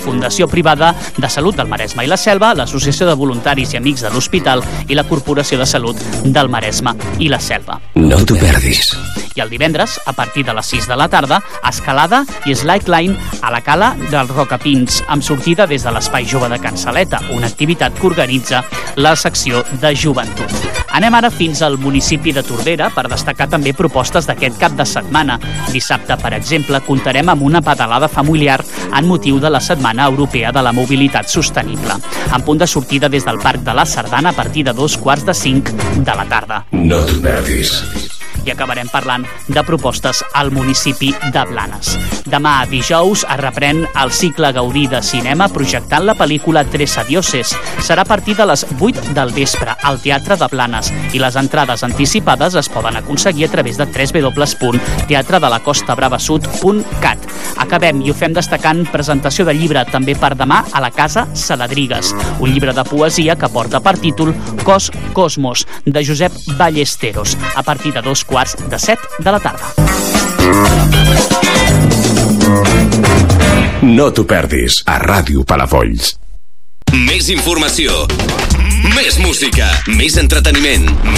Fundació Privada de Salut del Maresme i la Selva, l'Associació de Voluntaris i Amics de l'Hospital i la Corporació de Salut del Maresme i la Selva. No t'ho perdis. I el divendres, a partir de les 6 de la tarda, escalada i slackline a la cala dels Rocapins, amb sortida des de l'Espai Jove de Can Saleta, una activitat que organitza la secció de joventut. Anem ara fins al municipi de Tordera per destacar també propostes d'aquest cap de setmana. Dissabte, per exemple, comptarem amb una pedalada familiar en motiu de la Setmana Europea de la Mobilitat Sostenible, amb punt de sortida des del Parc de la Sardana a partir de 2:45 de la tarda. No t'ho perdis. I acabarem parlant de propostes al municipi de Blanes. Demà, dijous, es reprèn el cicle Gaudí de cinema projectant la pel·lícula Tres Adioses. Serà a partir de les 8 del vespre al Teatre de Blanes i les entrades anticipades es poden aconseguir a través de www.teatredelacostabravasud.cat. Acabem i ho fem destacant presentació de llibre també per demà a la Casa Saladrigues, un llibre de poesia que porta per títol Cos Cosmos, de Josep Ballesteros, a partir de 2:45 de la tarda. No t'ho perdis a Ràdio Palafolls. Més informació, més música, més entreteniment.